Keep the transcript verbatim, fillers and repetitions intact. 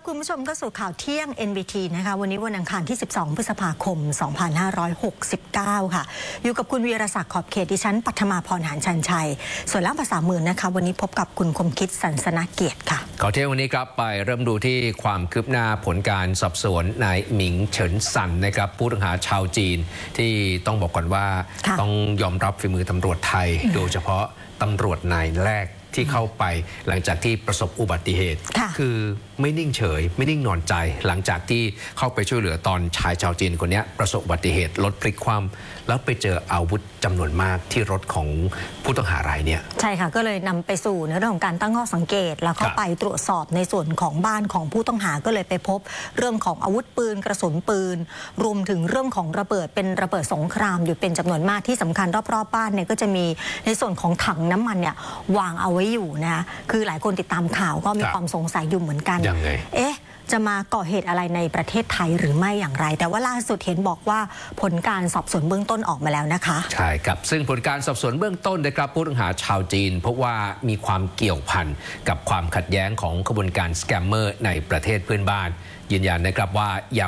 รับคุณผู้ชมก็สู่ข่าวเที่ยง เอ็น บี ที นะคะวันนี้วันอังคารที่สิบสองพฤษภาคมสองพันห้าร้อยหกสิบเก้าค่ะอยู่กับคุณวีรศักดิ์ขอบเขตดิฉันปัทมาพรหานชันชัยส่วนล่ามภาษามือนะคะวันนี้พบกับคุณคมคิดสันสนเกียรติค่ะข่าวเที่ยงวันนี้ครับไปเริ่มดูที่ความคืบหน้าผลการสอบสวนนายหมิงเฉินซันนะครับผู้ต้องหาชาวจีนที่ต้องบอกก่อนว่าต้องยอมรับฝีมือตำรวจไทยโดยเฉพาะตำรวจนายแรกที่เข้าไปหลังจากที่ประสบอุบัติเหตุคือไม่นิ่งเฉยไม่นิ่งนอนใจหลังจากที่เข้าไปช่วยเหลือตอนชายชาวจีนคนนี้ประสบอุบัติเหตุรถพลิกคว่ำแล้วไปเจออาวุธจำนวนมากที่รถของผู้ต้องหารายเนี่ยใช่ค่ะก็เลยนำไปสู่ในเรื่องของการตั้งข้อสังเกตแล้วเข้าไปตรวจสอบในส่วนของบ้านของผู้ต้องหาก็เลยไปพบเรื่องของอาวุธปืนกระสุนปืนรวมถึงเรื่องของระเบิดเป็นระเบิดสงครามอยู่เป็นจำนวนมากที่สำคัญรอบๆบ้านเนี่ยก็จะมีในส่วนของถังน้ำมันเนี่ยวางเอาไว้อยู่นะคือหลายคนติดตามข่าวก็มีความสงสัยอยู่เหมือนกันยังไงเอ๊ะจะมาก่อเหตุอะไรในประเทศไทยหรือไม่อย่างไรแต่ว่าล่าสุดเห็นบอกว่าผลการสอบสวนเบื้องต้นออกมาแล้วนะคะใช่ครับซึ่งผลการสอบสวนเบื้องต้นนะครับผู้ต้องหาชาวจีนพบว่ามีความเกี่ยวพันกับความขัดแย้งของขบวนการสแกมเมอร์ในประเทศเพื่อนบ้านยืนยันนะครับว่ายัง